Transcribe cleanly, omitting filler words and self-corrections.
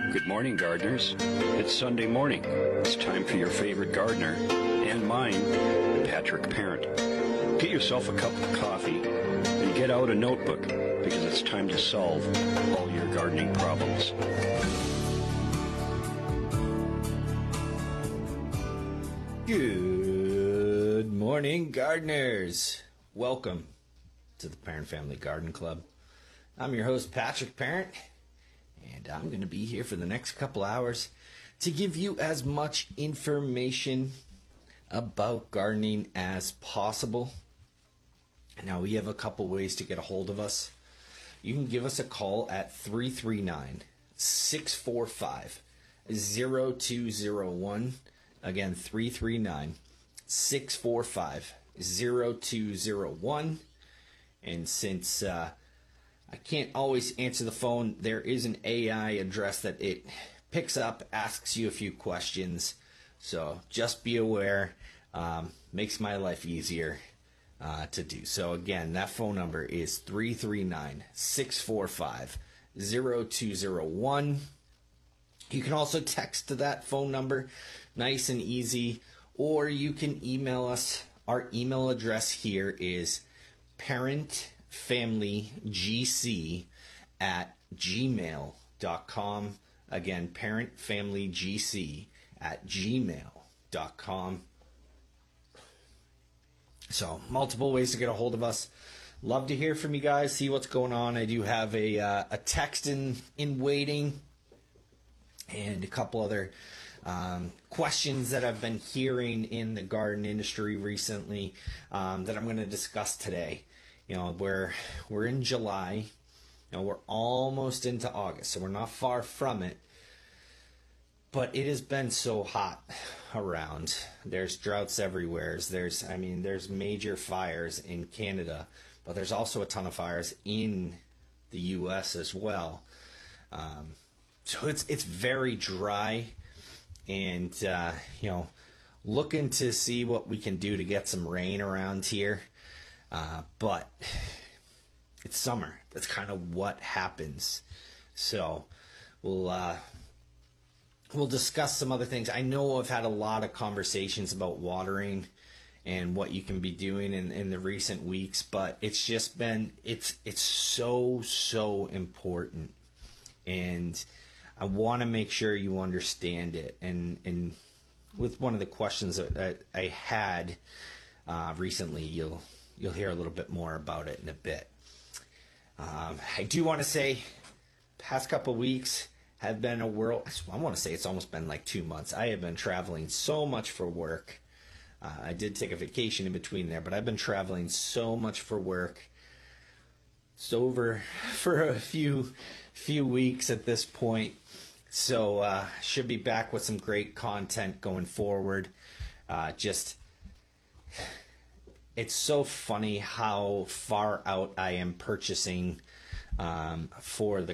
Good morning, gardeners. It's Sunday morning. It's time for your favorite gardener, and mine, Patrick Parent. Get yourself a cup of coffee and get out a notebook because it's time to solve all your gardening problems. Good morning, gardeners. Welcome to the Parent Family Garden Club. I'm your host, Patrick Parent, and I'm going to be here for the next couple hours to give you as much information about gardening as possible. Now, we have a couple ways to get a hold of us. You can give us a call at 339-645-0201. Again, 339-645-0201. And since I can't always answer the phone, there is an AI address that it picks up, asks you a few questions. So just be aware. Makes my life easier to do. So again, that phone number is 339-645-0201. You can also text to that phone number, nice and easy, or you can email us. Our email address here is parentfamilygc@gmail.com. Again, parentfamilygc@gmail.com. So, multiple ways to get a hold of us. Love to hear from you guys, see what's going on. I do have a text in waiting and a couple other questions that I've been hearing in the garden industry recently that I'm going to discuss today. You know, we're in July. You know, we're almost into August, so we're not far from it. But it has been so hot around. There's droughts everywhere. There's major fires in Canada, but there's also a ton of fires in the U.S. as well. So it's very dry, and looking to see what we can do to get some rain around here. But it's summer. That's kind of what happens. So we'll discuss some other things. I know I've had a lot of conversations about watering and what you can be doing in the recent weeks, but it's just been, it's so important. And I want to make sure you understand it. And with one of the questions that I had recently, you'll hear a little bit more about it in a bit. I do want to say, past couple weeks have been I want to say it's almost been like 2 months. I have been traveling so much for work. I did take a vacation in between there, but I've been traveling so much for work. It's over for a few weeks at this point. So should be back with some great content going forward. It's so funny how far out I am purchasing for the